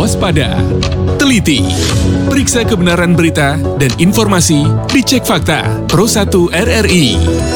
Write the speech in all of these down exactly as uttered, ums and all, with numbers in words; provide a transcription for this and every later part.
waspada, teliti, periksa kebenaran berita dan informasi, dicek fakta. Pro satu R R I.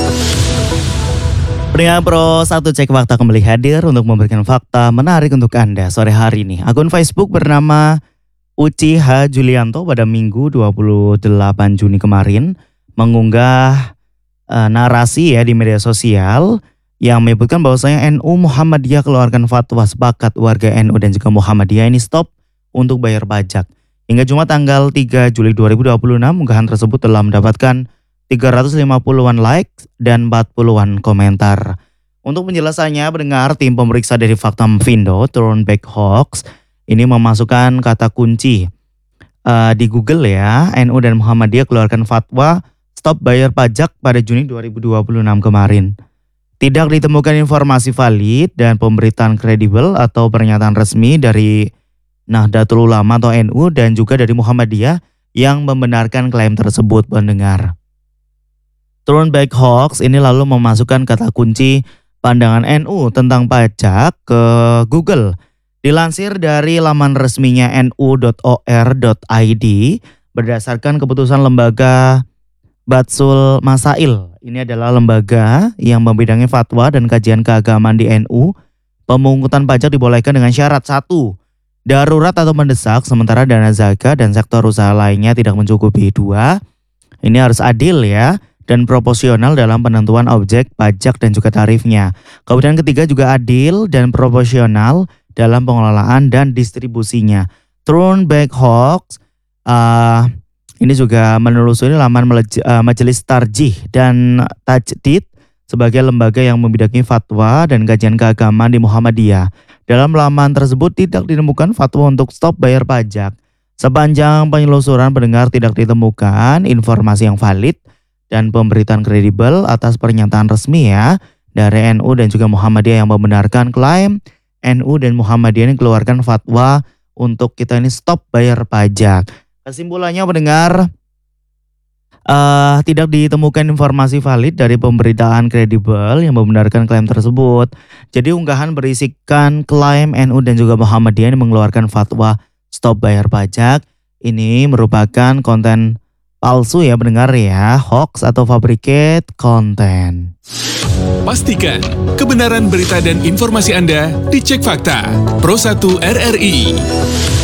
Pendengar Pro satu Cek Fakta kembali hadir untuk memberikan fakta menarik untuk Anda sore hari ini. Akun Facebook bernama Uci H. Julianto pada Minggu dua puluh delapan Juni kemarin mengunggah uh, narasi ya di media sosial yang menyebutkan bahwasanya N U Muhammadiyah keluarkan fatwa sepakat warga N U dan juga Muhammadiyah ini stop untuk bayar pajak. Hingga Jumat tanggal tiga Juli dua ribu dua puluh enam unggahan tersebut telah mendapatkan tiga ratus lima puluhan likes dan empat puluhan komentar. Untuk penjelasannya, pendengar tim pemeriksa dari Fakta Mvindo, Turn Back Hoax, ini memasukkan kata kunci uh, di Google ya, N U dan Muhammadiyah keluarkan fatwa stop bayar pajak pada Juni dua ribu dua puluh enam kemarin. Tidak ditemukan informasi valid dan pemberitaan kredibel atau pernyataan resmi dari Nahdlatul Ulama atau N U dan juga dari Muhammadiyah yang membenarkan klaim tersebut, pendengar. Turn Back Hoax ini lalu memasukkan kata kunci pandangan N U tentang pajak ke Google. Dilansir dari laman resminya N U dot O R dot I D berdasarkan keputusan lembaga Batsul Masail. Ini adalah lembaga yang membidangi fatwa dan kajian keagamaan di N U. Pemungutan pajak dibolehkan dengan syarat satu, darurat atau mendesak sementara dana zakat dan sektor usaha lainnya tidak mencukupi. Dua, ini harus adil ya dan proporsional dalam penentuan objek pajak dan juga tarifnya. Kemudian ketiga juga adil dan proporsional dalam pengelolaan dan distribusinya. Turn Back Hoax uh, ini juga menelusuri laman uh, Majelis Tarjih dan Tajdid sebagai lembaga yang membidangi fatwa dan kajian keagamaan di Muhammadiyah. Dalam laman tersebut tidak ditemukan fatwa untuk stop bayar pajak. Sepanjang penyelusuran pendengar tidak ditemukan informasi yang valid dan pemberitaan kredibel atas pernyataan resmi ya dari N U dan juga Muhammadiyah yang membenarkan klaim N U dan Muhammadiyah ini keluarkan fatwa untuk kita ini stop bayar pajak. Kesimpulannya pendengar, uh, tidak ditemukan informasi valid dari pemberitaan kredibel yang membenarkan klaim tersebut. Jadi unggahan berisikan klaim N U dan juga Muhammadiyah ini mengeluarkan fatwa stop bayar pajak ini merupakan konten palsu ya pendengar ya, hoax atau fabricate content. Pastikan kebenaran berita dan informasi Anda dicek fakta. Pro satu R R I.